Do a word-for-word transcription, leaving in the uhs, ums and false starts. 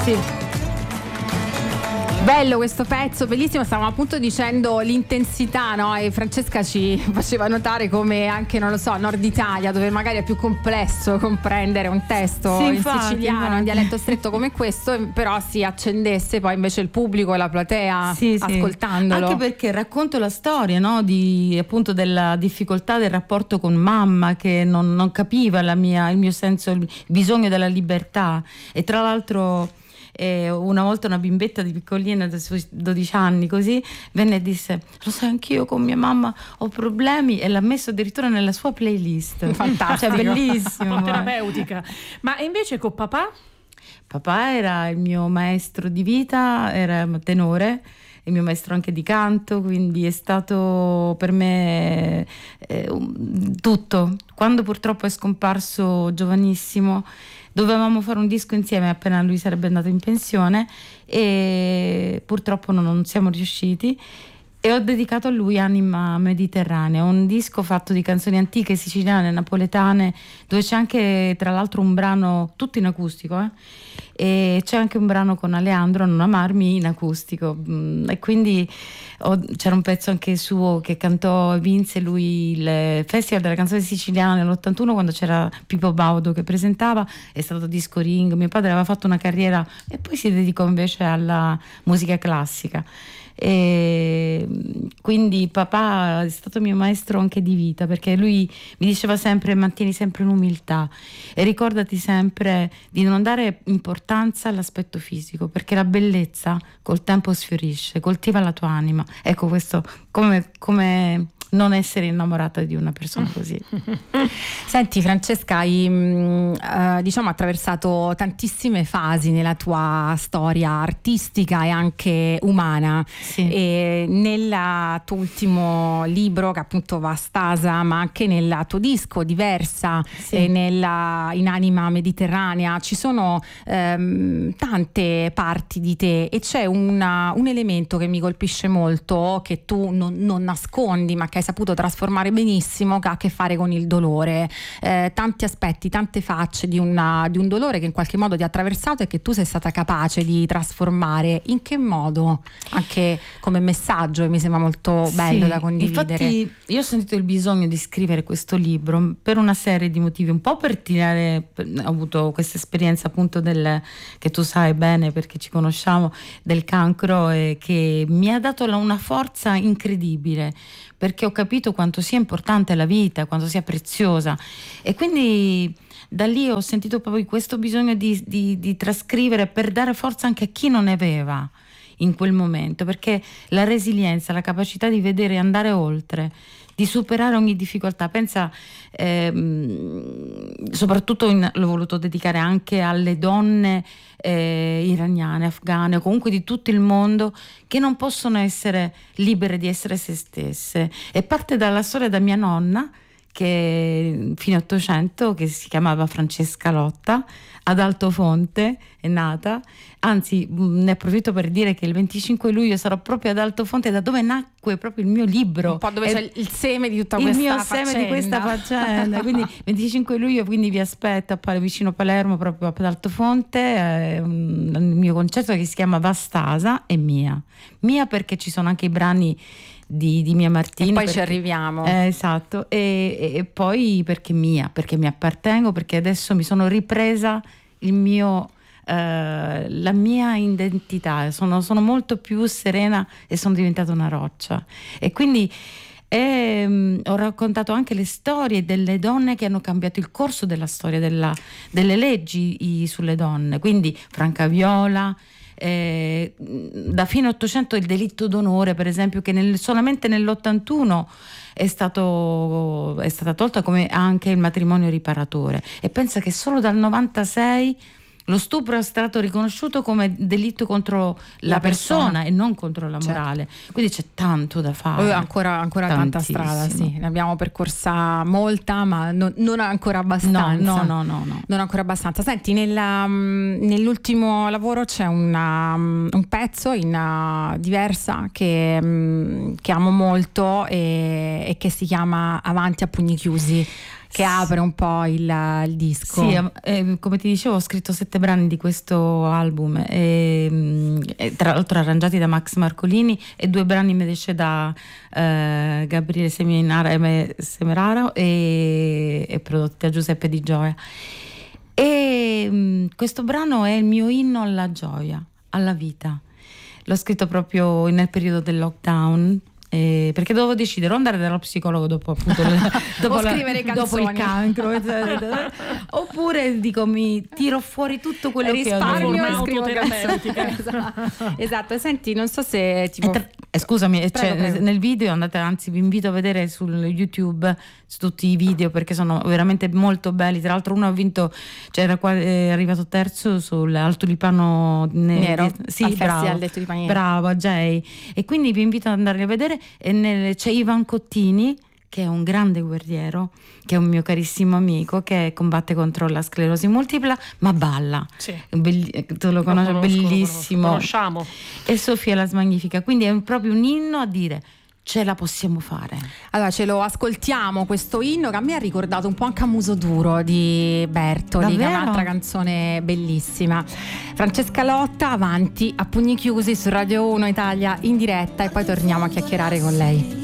Sì. Bello questo pezzo, bellissimo. Stavamo appunto dicendo l'intensità, no? E Francesca ci faceva notare come anche, non lo so, Nord Italia, dove magari è più complesso comprendere un testo sì, in infatti, siciliano, infatti. in dialetto stretto come questo, però si accendesse poi invece il pubblico e la platea sì, sì. ascoltandolo. Anche perché racconto la storia, no? Di appunto della difficoltà del rapporto con mamma, che non, non capiva la mia, il mio senso, il bisogno della libertà. E tra l'altro E una volta una bimbetta di piccolina dei suoi dodici anni così venne e disse: lo sai, anch'io con mia mamma ho problemi, e l'ha messo addirittura nella sua playlist. Fantastico. Cioè, bellissimo. Un po' terapeutica. Ma invece con papà? Papà era il mio maestro di vita, era tenore, il mio maestro anche di canto, quindi è stato per me eh, tutto. Quando purtroppo è scomparso giovanissimo, dovevamo fare un disco insieme appena lui sarebbe andato in pensione, e purtroppo non, non siamo riusciti, e ho dedicato a lui Anima Mediterranea, un disco fatto di canzoni antiche siciliane, napoletane, dove c'è anche tra l'altro un brano tutto in acustico, eh? E c'è anche un brano con Aleandro, Non amarmi, in acustico, e quindi ho, c'era un pezzo anche suo che cantò, vinse lui il Festival della Canzone Siciliana nell'ottantuno, quando c'era Pippo Baudo che presentava, è stato disco ring. Mio padre aveva fatto una carriera e poi si dedicò invece alla musica classica, e quindi papà è stato mio maestro anche di vita, perché lui mi diceva sempre: mantieni sempre l'umiltà e ricordati sempre di non dare importanza all'aspetto fisico, perché la bellezza col tempo sfiorisce, coltiva la tua anima. Ecco, questo come, come non essere innamorata di una persona così. Senti Francesca, hai mh, eh, diciamo attraversato tantissime fasi nella tua storia artistica e anche umana. Sì. E nel tuo ultimo libro, che appunto Vastasa, ma anche nel tuo disco Diversa, Sì. e nella in Anima Mediterranea, ci sono ehm, tante parti di te, e c'è una, un elemento che mi colpisce molto, che tu non, non nascondi, ma che hai saputo trasformare benissimo, che ha a che fare con il dolore. Eh, tanti aspetti, tante facce di, una, di un dolore che in qualche modo ti ha attraversato e che tu sei stata capace di trasformare. In che modo? Anche come messaggio, mi sembra molto bello, sì, da condividere. Infatti io ho sentito il bisogno di scrivere questo libro per una serie di motivi, un po' per tirare, ho avuto questa esperienza appunto del, che tu sai bene perché ci conosciamo, del cancro, e che mi ha dato una forza incredibile, perché ho capito quanto sia importante la vita, quanto sia preziosa, e quindi da lì ho sentito proprio questo bisogno di, di, di trascrivere, per dare forza anche a chi non ne aveva in quel momento, perché la resilienza, la capacità di vedere e andare oltre, di superare ogni difficoltà, pensa ehm, soprattutto in, l'ho voluto dedicare anche alle donne eh, iraniane, afghane, o comunque di tutto il mondo, che non possono essere libere di essere se stesse, e parte dalla storia da mia nonna, che fine ottocento, che si chiamava Francesca Lotta, ad Altofonte è nata. Anzi, ne approfitto per dire che il venticinque luglio sarò proprio ad Altofonte, da dove nacque proprio il mio libro, un po' dove è c'è il seme di tutta il questa mio faccenda. seme di questa faccenda. Quindi venticinque luglio, quindi vi aspetto a, vicino Palermo, proprio ad Altofonte, eh, un, il mio concerto che si chiama Vastasa, è mia mia perché ci sono anche i brani Di, di Mia Martini, e poi perché, ci arriviamo, eh, esatto, e, e poi perché mia, perché mi appartengo, perché adesso mi sono ripresa il mio eh, la mia identità, sono, sono molto più serena e sono diventata una roccia, e quindi e, um, ho raccontato anche le storie delle donne che hanno cambiato il corso della storia della, delle leggi i, sulle donne, quindi Francaviola. Eh, da fine Ottocento il delitto d'onore, per esempio, che nel, solamente nell'ottantuno è stato è stata tolta, come anche il matrimonio riparatore, e pensa che solo dal novantasei lo stupro è stato riconosciuto come delitto contro la, la persona, persona e non contro la morale. Certo. Quindi c'è tanto da fare. Oh, ancora ancora tanta strada, sì. Ne abbiamo percorsa molta, ma non, non ancora abbastanza. No, no, no, no. Non ancora abbastanza. Senti, nella, nell'ultimo lavoro c'è una, un pezzo in uh, Diversa che, che amo molto, e, e che si chiama Avanti a pugni chiusi. che apre un po' il, il disco. Sì, eh, come ti dicevo ho scritto sette brani di questo album, e, e tra l'altro arrangiati da Max Marcolini, e due brani invece da eh, Gabriele Seminara e Semeraro e, e prodotti da Giuseppe Di Gioia. E mh, questo brano è il mio inno alla gioia, alla vita. L'ho scritto proprio nel periodo del lockdown, eh, perché dovevo decidere o andare dallo psicologo dopo appunto il, dopo, o la, scrivere dopo il cancro, oppure dico mi tiro fuori tutto quello risparmio che ho e dentro. scrivo canzoni. esatto. esatto, senti, non so se tipo... Tra- eh, scusami, prego, cioè, prego. nel video andate, anzi vi invito a vedere su YouTube su tutti i video, perché sono veramente molto belli. Tra l'altro uno ha vinto, cioè era qua, è arrivato terzo sul al tulipano ne- Nero, di- sì, al bravo, Festival dei Tulipani Neri. bravo Jay, e quindi vi invito ad andare a vedere. E nel- c'è Ivan Cottini, che è un grande guerriero, che è un mio carissimo amico, che combatte contro la sclerosi multipla ma balla. Sì. Belli- tu lo conosci, Lo conosco, lo bellissimo. conosco. Conosciamo. E Sofia la Smagnifica, quindi è proprio un inno a dire ce la possiamo fare. Allora ce lo ascoltiamo questo inno, che a me ha ricordato un po' anche a Muso Duro di Bertoli, che è Davvero? un'altra canzone bellissima. Francesca Lotta, avanti a pugni chiusi su Radio uno Italia in diretta, e poi torniamo a chiacchierare con lei.